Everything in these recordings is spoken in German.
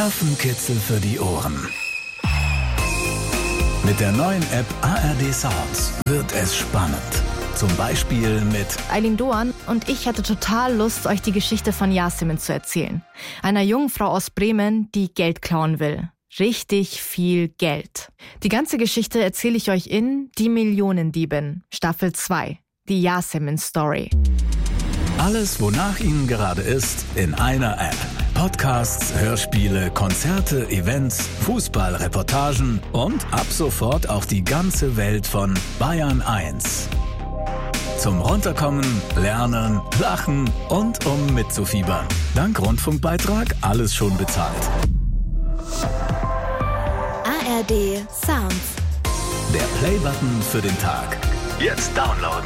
Nervenkitzel für die Ohren. Mit der neuen App ARD Sounds wird es spannend. Zum Beispiel mit Eileen Doan und ich hatte total Lust, euch die Geschichte von Yasemin zu erzählen. Einer jungen Frau aus Bremen, die Geld klauen will. Richtig viel Geld. Die ganze Geschichte erzähle ich euch in Die Millionendiebin, Staffel 2, die Yasemin-Story. alles, wonach Ihnen gerade ist, in einer App. Podcasts, Hörspiele, Konzerte, Events, Fußballreportagen und ab sofort auch die ganze Welt von Bayern 1. Zum Runterkommen, Lernen, Lachen und um mitzufiebern. Dank Rundfunkbeitrag alles schon bezahlt. ARD Sounds. Der Play-Button für den Tag. Jetzt downloaden.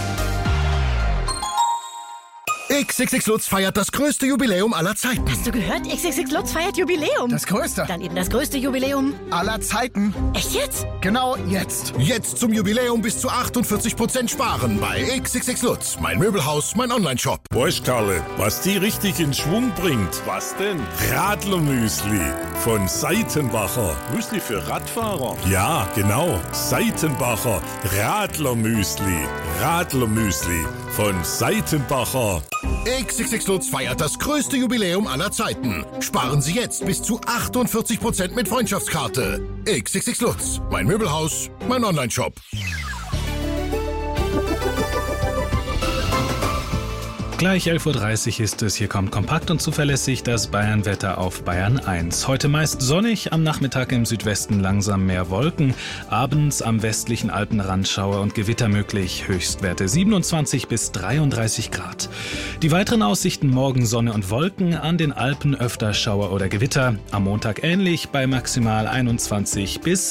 XXX Lutz feiert das größte Jubiläum aller Zeiten. Hast du gehört? XXX Lutz feiert Jubiläum. Das größte. Dann eben das größte Jubiläum Aller Zeiten. Echt jetzt? Genau jetzt. Jetzt zum Jubiläum bis zu 48% sparen bei XXX Lutz. Mein Möbelhaus, mein Onlineshop. Weißt, Karle, was die richtig in Schwung bringt? Was denn? Radlermüsli von Seitenbacher. Müsli für Radfahrer? Ja, genau. Seitenbacher Radlermüsli. Radlermüsli von Seitenbacher. XXX Lutz feiert das größte Jubiläum aller Zeiten. Sparen Sie jetzt bis zu 48% mit Freundschaftskarte. XXX Lutz. Mein Möbelhaus, mein Onlineshop. Gleich 11.30 Uhr ist es. Hier kommt kompakt und zuverlässig das Bayernwetter auf Bayern 1. Heute meist sonnig, am Nachmittag im Südwesten langsam mehr Wolken. Abends am westlichen Alpenrand Schauer und Gewitter möglich. Höchstwerte 27 bis 33 Grad. Die weiteren Aussichten: morgen Sonne und Wolken, an den Alpen öfter Schauer oder Gewitter. Am Montag ähnlich bei maximal 21 bis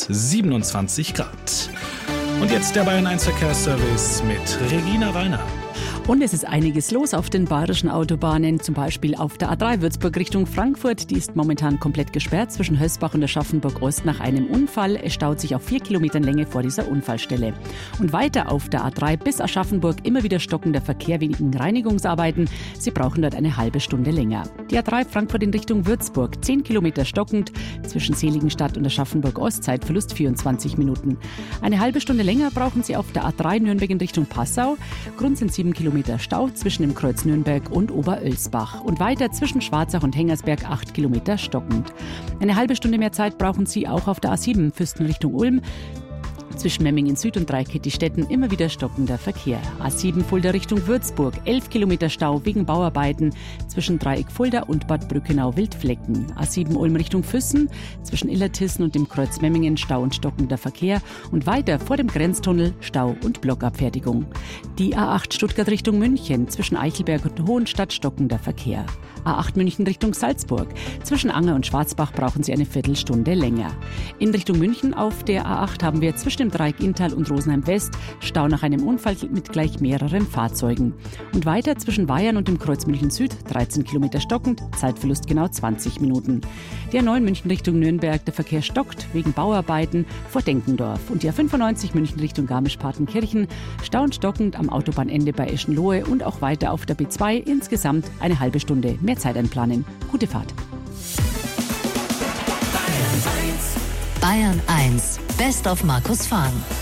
27 Grad. Und jetzt der Bayern 1 Verkehrsservice mit Regina Weiner. Und es ist einiges los auf den bayerischen Autobahnen, zum Beispiel auf der A3 Würzburg Richtung Frankfurt. Die ist momentan komplett gesperrt zwischen Hösbach und der Schaffenburg Ost nach einem Unfall. Es staut sich auf 4 Kilometern Länge vor dieser Unfallstelle. Und weiter auf der A3 bis Aschaffenburg immer wieder stockender Verkehr wegen Reinigungsarbeiten. Sie brauchen dort eine halbe Stunde länger. Die A3 Frankfurt in Richtung Würzburg, 10 Kilometer stockend zwischen Seligenstadt und Aschaffenburg Ost, Zeitverlust 24 Minuten. Eine halbe Stunde länger brauchen Sie auf der A3 Nürnberg in Richtung Passau. Grund sind 7 Kilometer Stau zwischen dem Kreuz Nürnberg und Oberölsbach. Und weiter zwischen Schwarzach und Hengersberg 8 Kilometer stockend. Eine halbe Stunde mehr Zeit brauchen Sie auch auf der A7 Füsten Richtung Ulm. Zwischen Memmingen Süd und Dreikettistetten immer wieder stockender Verkehr. A7 Fulda Richtung Würzburg, 11 Kilometer Stau wegen Bauarbeiten zwischen Dreieck Fulda und Bad Brückenau-Wildflecken. A7 Ulm Richtung Füssen, zwischen Illertissen und dem Kreuz Memmingen Stau und stockender Verkehr. Und weiter vor dem Grenztunnel Stau und Blockabfertigung. Die A8 Stuttgart Richtung München, zwischen Eichelberg und Hohenstadt stockender Verkehr. A8 München Richtung Salzburg. Zwischen Anger und Schwarzbach brauchen Sie eine Viertelstunde länger. In Richtung München auf der A8 haben wir zwischen dem Dreieck Inntal und Rosenheim West Stau nach einem Unfall mit gleich mehreren Fahrzeugen. Und weiter zwischen Weyern und dem Kreuz München Süd 13 Kilometer stockend, Zeitverlust genau 20 Minuten. Die A9 München Richtung Nürnberg, der Verkehr stockt wegen Bauarbeiten vor Denkendorf. Und die A95 München Richtung Garmisch-Partenkirchen, Stau und stockend am Autobahnende bei Eschenlohe und auch weiter auf der B2 insgesamt eine halbe Stunde mehr Zeit einplanen. Gute Fahrt. Bayern 1. Best of Markus Fahn.